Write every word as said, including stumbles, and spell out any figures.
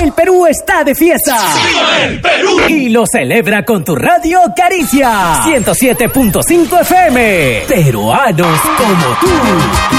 El Perú está de fiesta. ¡Viva el Perú! Y lo celebra con tu radio Caricia ciento siete punto cinco F M. Peruanos como tú.